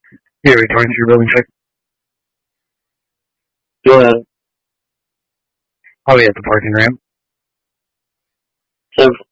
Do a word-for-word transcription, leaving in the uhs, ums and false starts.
Here, return to your building check. Go ahead. I'll be at the parking ramp. So